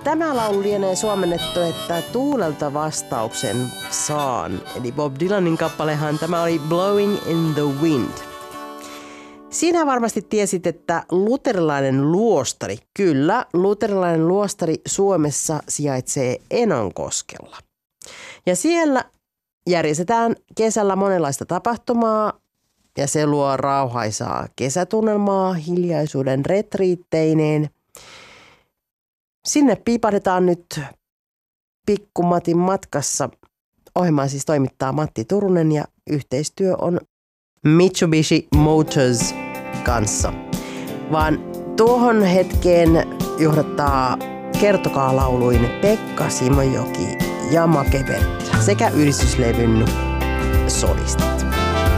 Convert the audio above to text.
tämä laulu lienee suomennettu, että tuulelta vastauksen saan. Eli Bob Dylanin kappalehan tämä oli Blowing in the Wind. Siinä varmasti tiesit, että luterilainen luostari, kyllä, luterilainen luostari Suomessa sijaitsee Enonkoskella. Ja siellä järjestetään kesällä monenlaista tapahtumaa ja se luo rauhaisaa kesätunnelmaa hiljaisuuden retriitteineen. Sinne piipahdetaan nyt Pikku Matin matkassa. Ohjelmaa siis toimittaa Matti Turunen ja yhteistyö on Mitsubishi Motors kanssa. Vaan tuohon hetkeen johdattaa Kertokaa lauluin Pekka Simojoki ja Make Perttilä sekä yhdistyslevyn solistit.